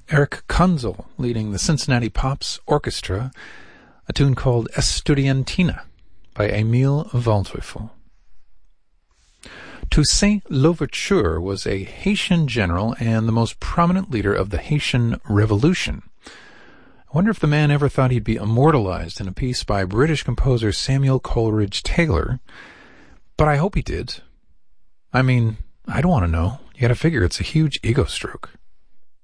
Eric Kunzel leading the Cincinnati Pops Orchestra, a tune called Estudiantina by Emile Waldteufel. Toussaint Louverture was a Haitian general and the most prominent leader of the Haitian Revolution. I wonder if the man ever thought he'd be immortalized in a piece by British composer Samuel Coleridge Taylor, but I hope he did. I mean, I don't want to know. You gotta figure it's a huge ego stroke.